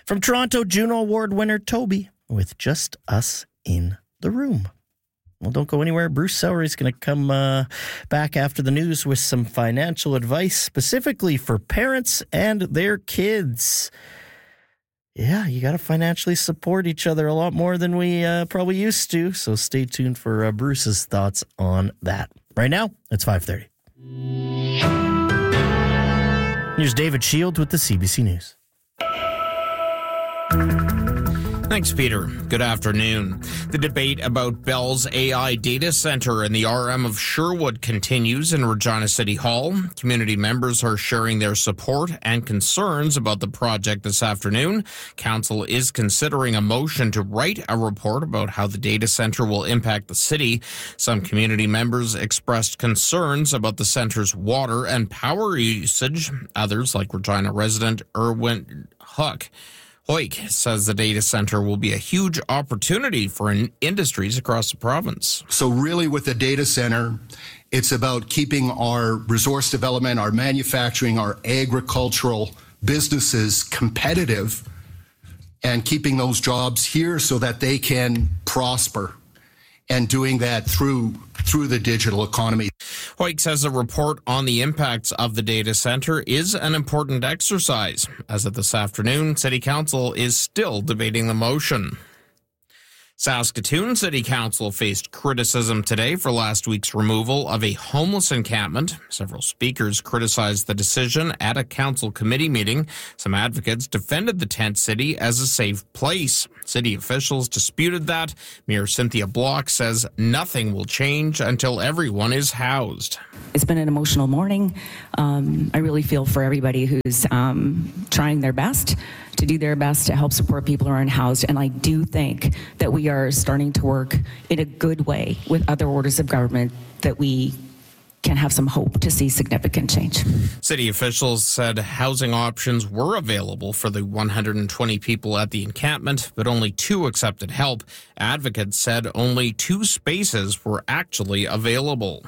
From Toronto, Juno Award winner Toby with Just Us in the Room. Well, don't go anywhere. Bruce Sowery is going to come back after the news with some financial advice specifically for parents and their kids. Yeah, you got to financially support each other a lot more than we probably used to. So stay tuned for Bruce's thoughts on that. Right now, it's 5:30. Here's David Shield with the CBC News. Thanks, Peter. Good afternoon. The debate about Bell's AI data center in the RM of Sherwood continues in Regina City Hall. Community members are sharing their support and concerns about the project this afternoon. Council is considering a motion to write a report about how the data center will impact the city. Some community members expressed concerns about the center's water and power usage. Others, like Regina resident Erwin Hoyk, says the data center will be a huge opportunity for industries across the province. So really with the data center, it's about keeping our resource development, our manufacturing, our agricultural businesses competitive and keeping those jobs here so that they can prosper, and doing that through the digital economy. Hoyk says a report on the impacts of the data center is an important exercise. As of this afternoon, City Council is still debating the motion. Saskatoon City Council faced criticism today for last week's removal of a homeless encampment. Several speakers criticized the decision at a council committee meeting. Some advocates defended the tent city as a safe place. City officials disputed that. Mayor Cynthia Block says nothing will change until everyone is housed. It's been an emotional morning. I really feel for everybody who's trying their best to do their best to help support people who are unhoused. And I do think that we are starting to work in a good way with other orders of government that we can have some hope to see significant change. City officials said housing options were available for the 120 people at the encampment, but only 2 accepted help. Advocates said only 2 spaces were actually available.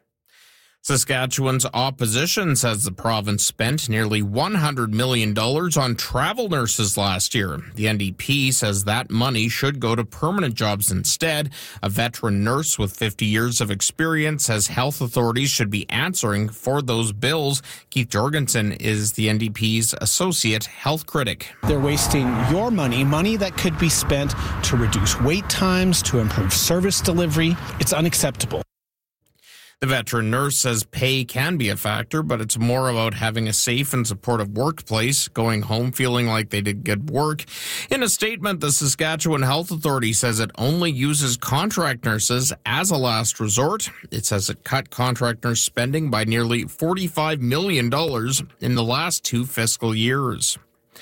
Saskatchewan's opposition says the province spent nearly $100 million on travel nurses last year. The NDP says that money should go to permanent jobs instead. A veteran nurse with 50 years of experience says health authorities should be answering for those bills. Keith Jorgensen is the NDP's associate health critic. They're wasting your money that could be spent to reduce wait times, to improve service delivery. It's unacceptable. The veteran nurse says pay can be a factor, but it's more about having a safe and supportive workplace, going home feeling like they did good work. In a statement, the Saskatchewan Health Authority says it only uses contract nurses as a last resort. It says it cut contract nurse spending by nearly $45 million in the last 2 fiscal years.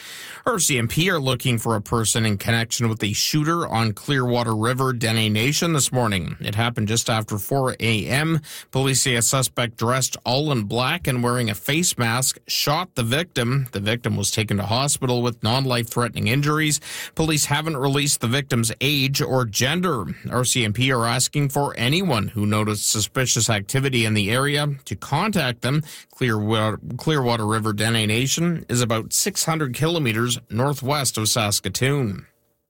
RCMP are looking for a person in connection with a shooter on Clearwater River, Dene Nation this morning. It happened just after 4 a.m. Police say a suspect dressed all in black and wearing a face mask shot the victim. The victim was taken to hospital with non-life-threatening injuries. Police haven't released the victim's age or gender. RCMP are asking for anyone who noticed suspicious activity in the area to contact them. Clearwater River, Dene Nation is about 600 kilometers northwest of Saskatoon.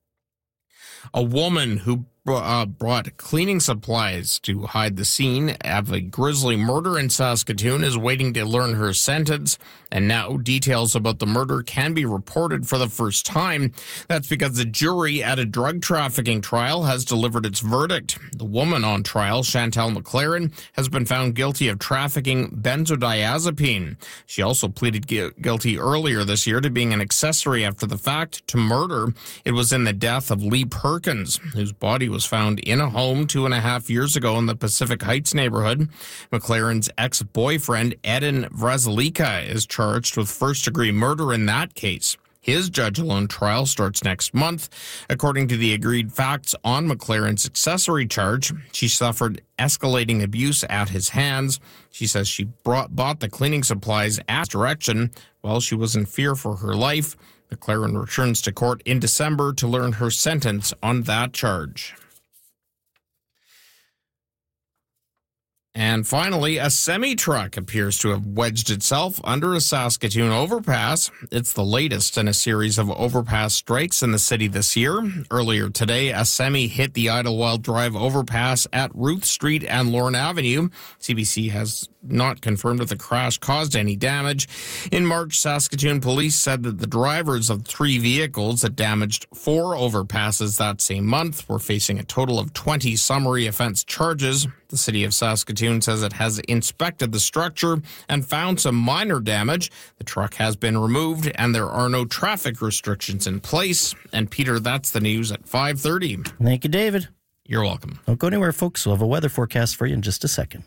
A woman who brought cleaning supplies to hide the scene of a grisly murder in Saskatoon is waiting to learn her sentence, and now details about the murder can be reported for the first time. That's because the jury at a drug trafficking trial has delivered its verdict. The woman on trial, Chantal McLaren, has been found guilty of trafficking benzodiazepine. She also pleaded guilty earlier this year to being an accessory after the fact to murder. It was in the death of Lee Perkins, whose body was found in a home 2.5 years ago in the Pacific Heights neighborhood. McLaren's ex-boyfriend, Eden Vrazalika, is charged with first-degree murder in that case. His judge-alone trial starts next month. According to the agreed facts on McLaren's accessory charge, she suffered escalating abuse at his hands. She says she bought the cleaning supplies at direction while she was in fear for her life. McLaren returns to court in December to learn her sentence on that charge. And finally, a semi-truck appears to have wedged itself under a Saskatoon overpass. It's the latest in a series of overpass strikes in the city this year. Earlier today, a semi hit the Idlewild Drive overpass at Ruth Street and Lorne Avenue. CBC has not confirmed if the crash caused any damage. In March, Saskatoon police said that the drivers of 3 vehicles that damaged 4 overpasses that same month were facing a total of 20 summary offense charges. The city of Saskatoon says it has inspected the structure and found some minor damage. The truck has been removed and there are no traffic restrictions in place. And Peter, that's the news at 5:30. Thank you, David. You're welcome. Don't go anywhere, folks. We'll have a weather forecast for you in just a second.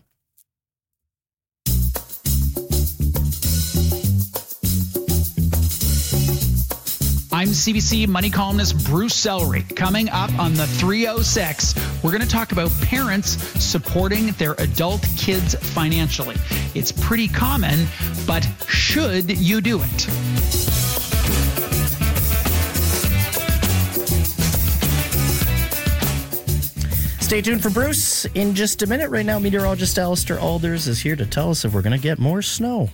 I'm CBC money columnist Bruce Sellery. Coming up on the 306, we're going to talk about parents supporting their adult kids financially. It's pretty common, but should you do it? Stay tuned for Bruce in just a minute. Right now, meteorologist Alistair Alders is here to tell us if we're going to get more snow.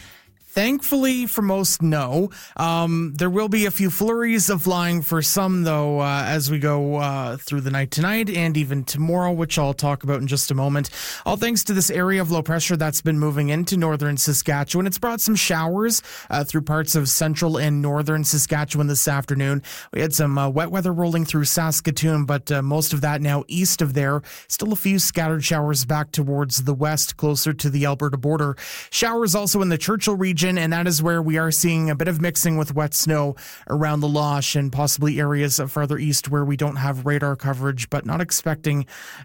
Thankfully, for most, no. There will be a few flurries of flying for some, though, as we go through the night tonight and even tomorrow, which I'll talk about in just a moment. All thanks to this area of low pressure that's been moving into northern Saskatchewan. It's brought some showers through parts of central and northern Saskatchewan this afternoon. We had some wet weather rolling through Saskatoon, but most of that now east of there. Still a few scattered showers back towards the west, closer to the Alberta border. Showers also in the Churchill region, and that is where we are seeing a bit of mixing with wet snow around the Losh and possibly areas farther east where we don't have radar coverage, but not expecting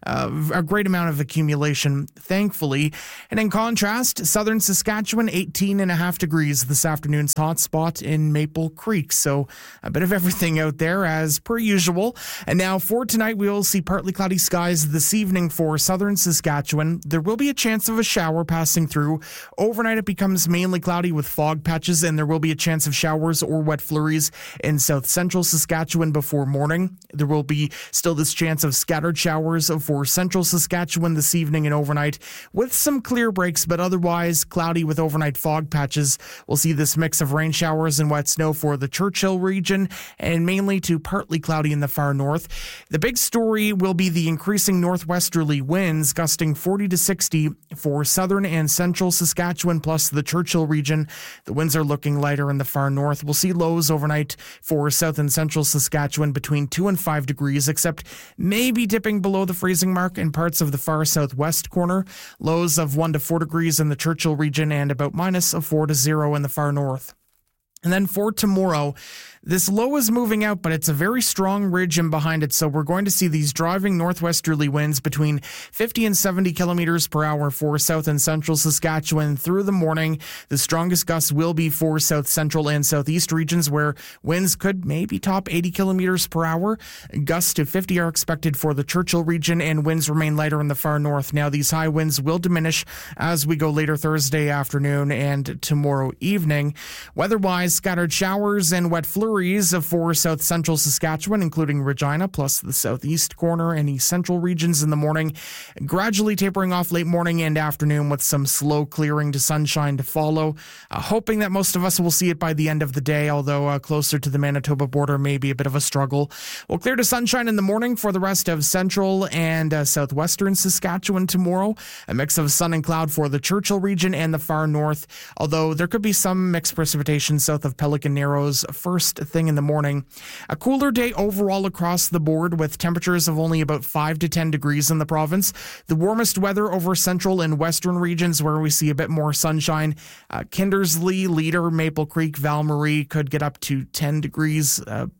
a great amount of accumulation, thankfully. And in contrast, southern Saskatchewan, 18.5 degrees this afternoon's hot spot in Maple Creek. So a bit of everything out there as per usual. And now for tonight, we will see partly cloudy skies this evening for southern Saskatchewan. There will be a chance of a shower passing through. Overnight, it becomes mainly cloudy with fog patches, and there will be a chance of showers or wet flurries in south central Saskatchewan before morning. There will be still this chance of scattered showers for central Saskatchewan this evening and overnight with some clear breaks, but otherwise cloudy with overnight fog patches. We'll see this mix of rain showers and wet snow for the Churchill region and mainly to partly cloudy in the far north. The big story will be the increasing northwesterly winds gusting 40 to 60 for southern and central Saskatchewan plus the Churchill region. The winds are looking lighter in the far north. We'll see lows overnight for south and central Saskatchewan between 2 and 5 degrees, except maybe dipping below the freezing mark in parts of the far southwest corner. Lows of 1 to 4 degrees in the Churchill region and about minus 4 to 0 in the far north. And then for tomorrow, this low is moving out, but it's a very strong ridge in behind it, so we're going to see these driving northwesterly winds between 50 and 70 kilometers per hour for south and central Saskatchewan through the morning. The strongest gusts will be for south central and southeast regions, where winds could maybe top 80 kilometers per hour. Gusts to 50 are expected for the Churchill region, and winds remain lighter in the far north. Now, these high winds will diminish as we go later Thursday afternoon and tomorrow evening. Weather-wise, scattered showers and wet flurries for south central Saskatchewan, including Regina, plus the southeast corner and east central regions in the morning, gradually tapering off late morning and afternoon with some slow clearing to sunshine to follow. Hoping that most of us will see it by the end of the day, although closer to the Manitoba border may be a bit of a struggle. We'll clear to sunshine in the morning for the rest of central and southwestern Saskatchewan tomorrow. A mix of sun and cloud for the Churchill region and the far north, although there could be some mixed precipitation south of Pelican Narrows first thing in the morning. A cooler day overall across the board with temperatures of only about 5 to 10 degrees in the province. The warmest weather over central and western regions where we see a bit more sunshine. Kindersley, Leader, Maple Creek, Val-Marie could get up to 10 degrees,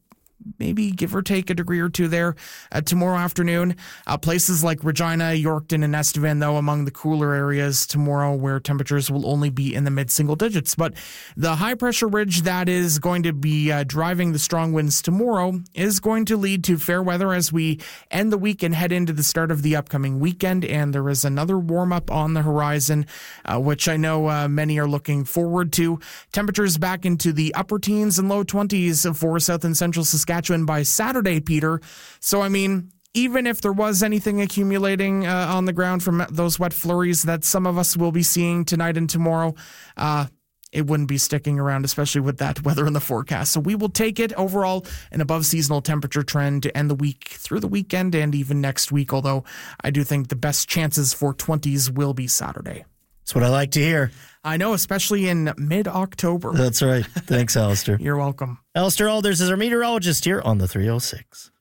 maybe give or take a degree or two there tomorrow afternoon. Places like Regina, Yorkton, and Estevan, though, among the cooler areas tomorrow where temperatures will only be in the mid-single digits. But the high-pressure ridge that is going to be driving the strong winds tomorrow is going to lead to fair weather as we end the week and head into the start of the upcoming weekend. And there is another warm-up on the horizon, which I know many are looking forward to. Temperatures back into the upper teens and low 20s for south and central Saskatchewan by Saturday, Peter. So, I mean, even if there was anything accumulating on the ground from those wet flurries that some of us will be seeing tonight and tomorrow, it wouldn't be sticking around, especially with that weather in the forecast. So we will take it. Overall, an above seasonal temperature trend to end the week through the weekend and even next week, although I do think the best chances for 20s will be Saturday. That's what I like to hear. I know, especially in mid-October. That's right. Thanks, Alistair. You're welcome. Alistair Alders is our meteorologist here on the 306.